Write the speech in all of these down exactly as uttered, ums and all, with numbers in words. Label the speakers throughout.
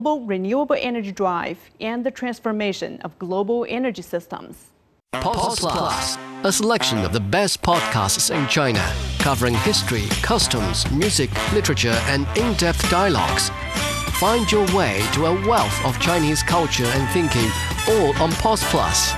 Speaker 1: global renewable energy drive and the transformation of global energy systems.
Speaker 2: Pause Plus, a selection of the best podcasts in China, covering history, customs, music, literature, and in-depth dialogues. Find your way to a wealth of Chinese culture and thinking, all on Pause Plus.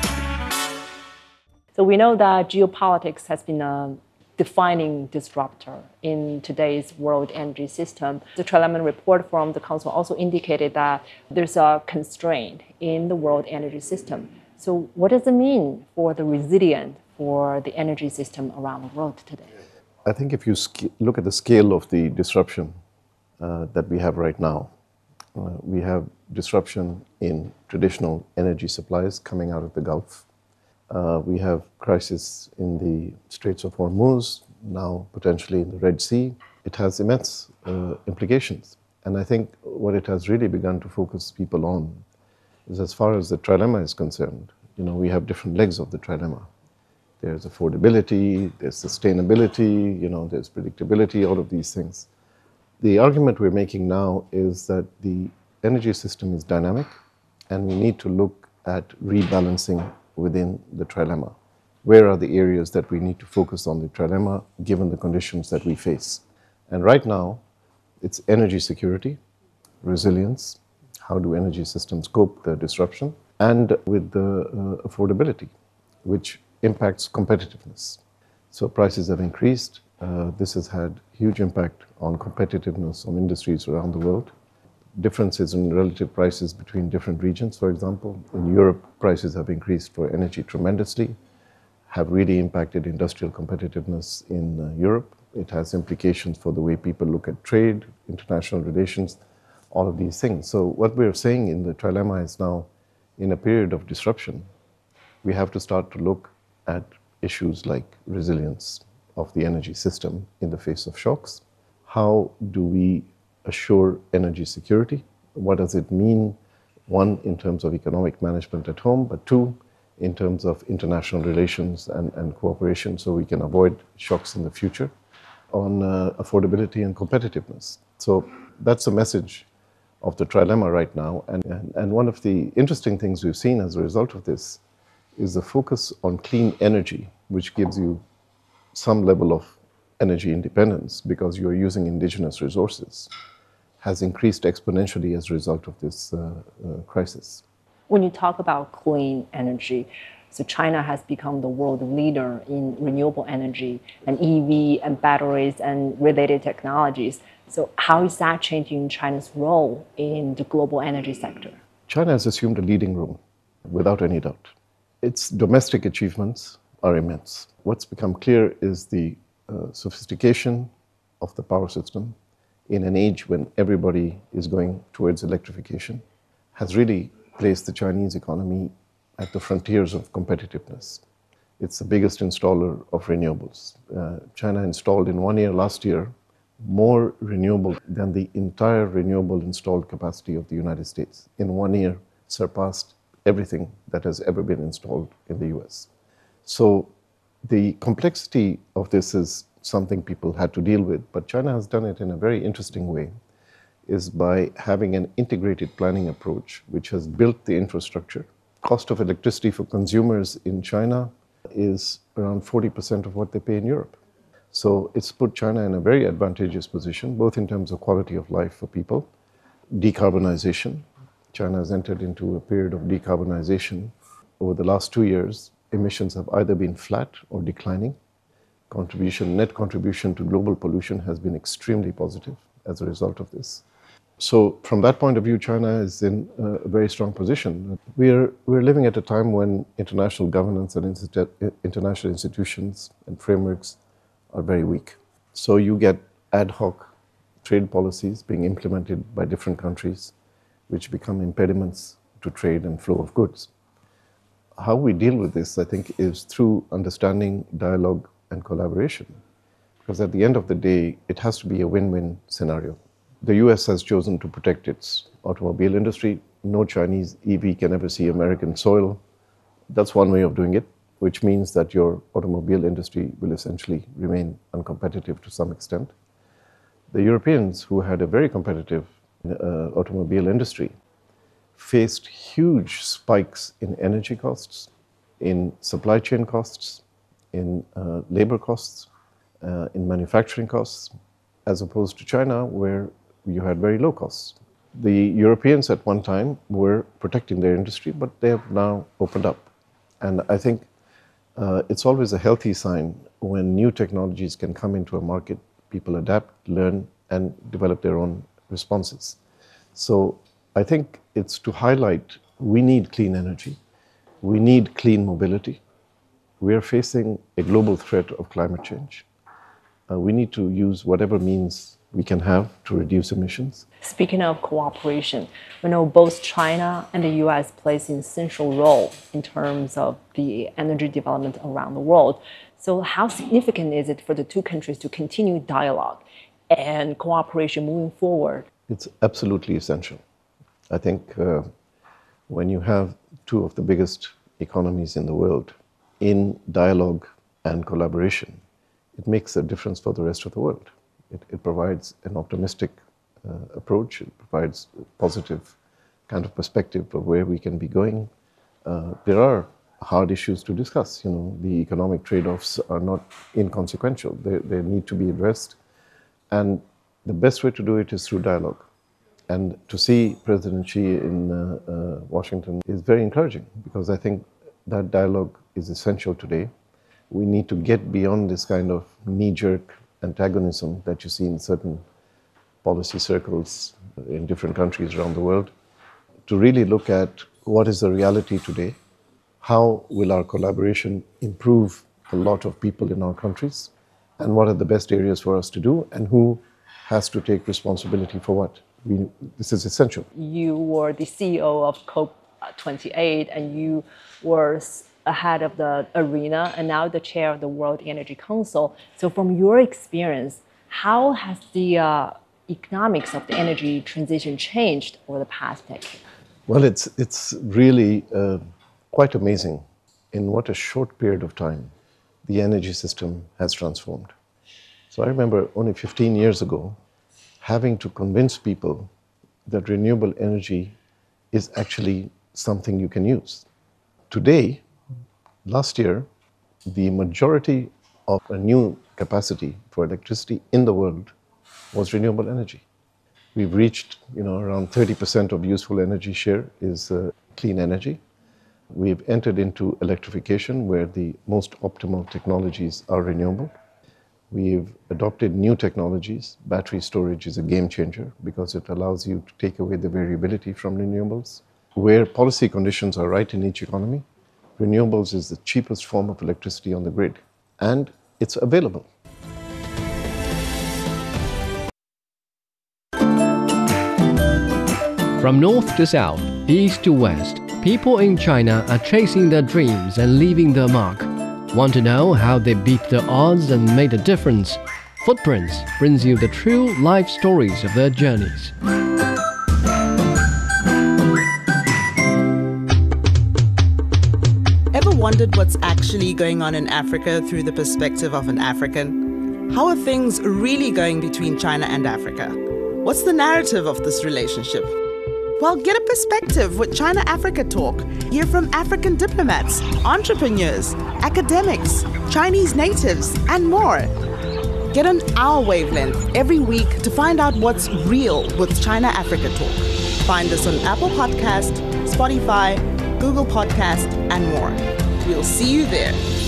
Speaker 3: So we know that geopolitics has been a defining disruptor in today's world energy system. The Trilemma report from the Council also indicated that there's a constraint in the world energy system. So what does it mean for the resilience for the energy system around the world today?
Speaker 4: I think if you sc- look at the scale of the disruption uh, that we have right now, uh, we have disruption in traditional energy supplies coming out of the Gulf. Uh, we have crisis in the Straits of Hormuz, now potentially in the Red Sea. It has immense uh, implications. And I think what it has really begun to focus people on is, as far as the trilemma is concerned, you know, we have different legs of the trilemma. There's affordability, there's sustainability, you know, there's predictability, all of these things. The argument we're making now is that the energy system is dynamic, and we need to look at rebalancing within the trilemma. Where are the areas that we need to focus on the trilemma given the conditions that we face? And right now, it's energy security, resilience, how do energy systems cope with the disruption, and with the uh, affordability, which impacts competitiveness. So prices have increased. Uh, this has had huge impact on competitiveness of industries around the world. Differences in relative prices between different regions, for example. In Europe, prices have increased for energy tremendously, have really impacted industrial competitiveness in uh, Europe. It has implications for the way people look at trade, international relations, all of these things. So what we're saying in the trilemma is now, in a period of disruption, we have to start to look at issues like resilience of the energy system in the face of shocks. How do we assure energy security? What does it mean, one, in terms of economic management at home, but two, in terms of international relations and, and cooperation, so we can avoid shocks in the future, on uh, affordability and competitiveness. So that's the message of the trilemma right now. And, and, and one of the interesting things we've seen as a result of this is the focus on clean energy, which gives you some level of energy independence because you're using indigenous resources, has increased exponentially as a result of this uh, uh, crisis.
Speaker 3: When you talk about clean energy, so China has become the world leader in renewable energy and E V and batteries and related technologies. So how is that changing China's role in the global energy sector?
Speaker 4: China has assumed a leading role, without any doubt. Its domestic achievements are immense. What's become clear is the uh, sophistication of the power system in an age when everybody is going towards electrification has really placed the Chinese economy at the frontiers of competitiveness. It's the biggest installer of renewables. Uh, China installed in one year last year more renewable than the entire renewable installed capacity of the United States. In one year, surpassed everything that has ever been installed in the U S. So the complexity of this is something people had to deal with, but China has done it in a very interesting way, is by having an integrated planning approach, which has built the infrastructure. Cost of electricity for consumers in China is around forty percent of what they pay in Europe. So it's put China in a very advantageous position, both in terms of quality of life for people, decarbonization. China has entered into a period of decarbonization. Over the last two years, emissions have either been flat or declining. Contribution, net contribution to global pollution has been extremely positive as a result of this. So from that point of view, China is in a very strong position. We're, we're living at a time when international governance and institu- international institutions and frameworks are very weak. So you get ad hoc trade policies being implemented by different countries, which become impediments to trade and flow of goods. How we deal with this, I think, is through understanding, dialogue, and collaboration. Because at the end of the day, it has to be a win-win scenario. The U S has chosen to protect its automobile industry. No Chinese E V can ever see American soil. That's one way of doing it, which means that your automobile industry will essentially remain uncompetitive to some extent. The Europeans, who had a very competitive uh, automobile industry faced huge spikes in energy costs, in supply chain costs, in uh, labor costs, uh, in manufacturing costs, as opposed to China, where you had very low costs. The Europeans at one time were protecting their industry, but they have now opened up. And I think uh, it's always a healthy sign when new technologies can come into a market, people adapt, learn, and develop their own responses. So I think it's to highlight we need clean energy, we need clean mobility. We are facing a global threat of climate change. Uh, we need to use whatever means we can have to reduce emissions.
Speaker 3: Speaking of cooperation, we know both China and the U S plays an essential role in terms of the energy development around the world. So how significant is it for the two countries to continue dialogue and cooperation moving forward?
Speaker 4: It's absolutely essential. I think uh, when you have two of the biggest economies in the world in dialogue and collaboration, it makes a difference for the rest of the world. It, it provides an optimistic uh, approach, it provides a positive kind of perspective of where we can be going. Uh, there are hard issues to discuss. You know, the economic trade-offs are not inconsequential. They, they need to be addressed. And the best way to do it is through dialogue. And to see President Xi in uh, uh, Washington is very encouraging, because I think that dialogue is essential today. We need to get beyond this kind of knee-jerk antagonism that you see in certain policy circles in different countries around the world, to really look at what is the reality today, how will our collaboration improve a lot of people in our countries, and what are the best areas for us to do, and who has to take responsibility for what. We, this is essential.
Speaker 3: You were the C E O of COP twenty-eight, and you were ahead of the arena, and now the chair of the World Energy Council. So from your experience, how has the uh, economics of the energy transition changed over the past decade?
Speaker 4: Well, it's, it's really uh, quite amazing in what a short period of time the energy system has transformed. So I remember only fifteen years ago having to convince people that renewable energy is actually something you can use. Today, last year, the majority of a new capacity for electricity in the world was renewable energy. We've reached, you know, around thirty percent of useful energy share is uh, clean energy. We've entered into electrification, where the most optimal technologies are renewable. We've adopted new technologies. Battery storage is a game changer because it allows you to take away the variability from renewables. Where policy conditions are right in each economy, renewables is the cheapest form of electricity on the grid, and it's available.
Speaker 2: From north to south, east to west, people in China are chasing their dreams and leaving their mark. Want to know how they beat the odds and made a difference? Footprints brings you the true life stories of their journeys.
Speaker 5: Ever wondered what's actually going on in Africa through the perspective of an African? How are things really going between China and Africa? What's the narrative of this relationship? Well, get a perspective with China-Africa Talk. Hear from African diplomats, entrepreneurs, academics, Chinese natives, and more. Get on our wavelength every week to find out what's real with China-Africa Talk. Find us on Apple Podcast, Spotify, Google Podcast, and more. We'll see you there.